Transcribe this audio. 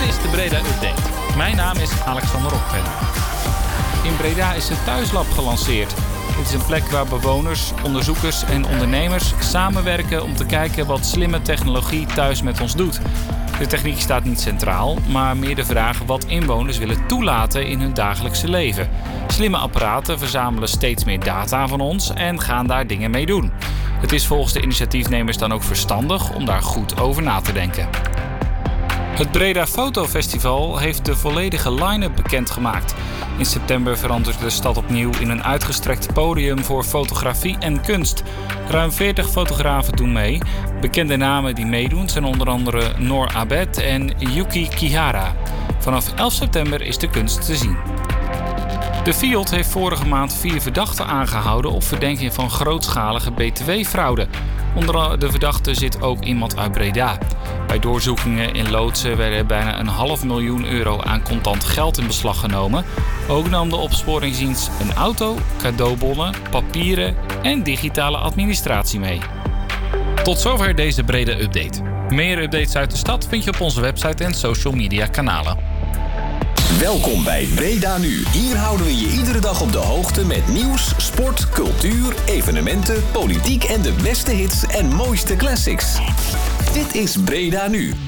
is de Breda Update. Mijn naam is Alexander Rokven. In Breda is het Thuislab gelanceerd. Dit is een plek waar bewoners, onderzoekers en ondernemers samenwerken om te kijken wat slimme technologie thuis met ons doet. De techniek staat niet centraal, maar meer de vraag wat inwoners willen toelaten in hun dagelijkse leven. Slimme apparaten verzamelen steeds meer data van ons en gaan daar dingen mee doen. Het is volgens de initiatiefnemers dan ook verstandig om daar goed over na te denken. Het Breda Fotofestival heeft de volledige line-up bekendgemaakt. In september verandert de stad opnieuw in een uitgestrekt podium voor fotografie en kunst. Ruim 40 fotografen doen mee. Bekende namen die meedoen zijn onder andere Noor Abed en Yuki Kihara. Vanaf 11 september is de kunst te zien. De FIOD heeft vorige maand 4 verdachten aangehouden op verdenking van grootschalige btw-fraude. Onder de verdachten zit ook iemand uit Breda. Bij doorzoekingen in loodsen werden bijna €500.000 aan contant geld in beslag genomen. Ook nam de opsporingsdienst een auto, cadeaubonnen, papieren en digitale administratie mee. Tot zover deze Breda Update. Meer updates uit de stad vind je op onze website en social media kanalen. Welkom bij Breda Nu. Hier houden we je iedere dag op de hoogte met nieuws, sport, cultuur, evenementen, politiek en de beste hits en mooiste classics. Dit is Breda Nu.